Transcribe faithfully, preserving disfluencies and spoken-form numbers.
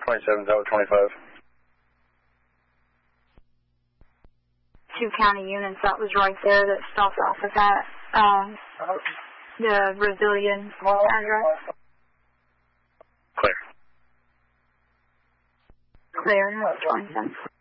twenty-seven, Tower twenty-five. Two county units, that was right there that stopped off at that, um, the Brazilian address. Clear. Clear, no, twenty-seven.